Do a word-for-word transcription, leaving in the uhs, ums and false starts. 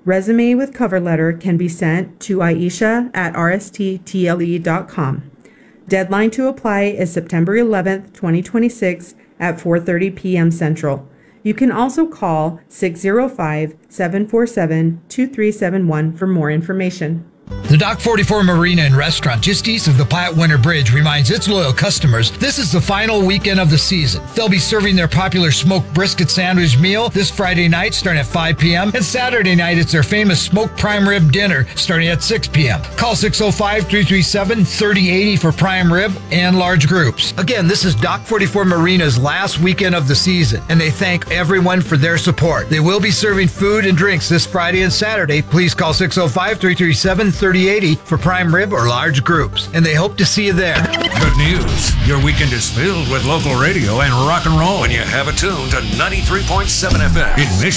Resume with cover letter can be sent to Aisha at r s t t l e dot com. Deadline to apply is September eleventh, twenty twenty-six at four thirty p.m. Central. You can also call six zero five, seven four seven, two three seven one for more information. The Dock forty-four Marina and Restaurant just east of the Platte Winter Bridge reminds its loyal customers this is the final weekend of the season. They'll be serving their popular smoked brisket sandwich meal this Friday night starting at five p.m. and Saturday night it's their famous smoked prime rib dinner starting at six p.m. Call six oh five, three three seven, three oh eight oh for prime rib and large groups. Again, this is Dock forty-four Marina's last weekend of the season and they thank everyone for their support. They will be serving food and drinks this Friday and Saturday. Please call six oh five, three three seven, three oh eight oh for prime rib or large groups, and they hope to see you there. Good news. Your weekend is filled with local radio and rock and roll when you have it tuned to ninety-three point seven F M in Michigan.